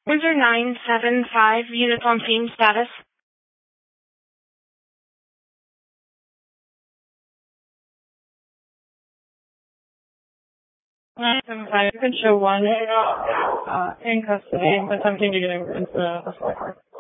User 975, Uniform Team status. 975, you can show one in custody, attempting to get into the hospital.